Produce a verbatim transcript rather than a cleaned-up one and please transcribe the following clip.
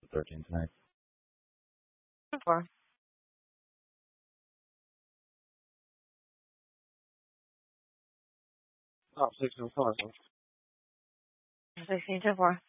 thirteen tonight. For Oh, six and four. sixteen to four.